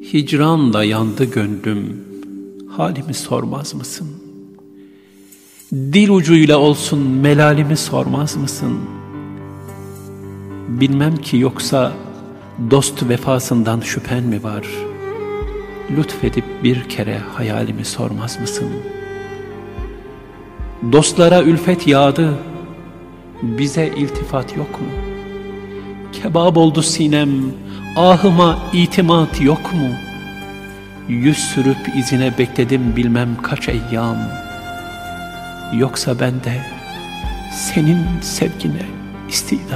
Hicranla yandı gönlüm, halimi sormaz mısın? Dil ucuyla olsun melalimi sormaz mısın? Bilmem ki yoksa dost vefasından şüphen mi var? Lütfedip bir kere hayalimi sormaz mısın? Dostlara ülfet yağdı, bize iltifat yok mu? Kebap oldu sinem, ahıma itimat yok mu? Yüz sürüp izine bekledim bilmem kaç eyyam. Yoksa ben de senin sevgine istidam.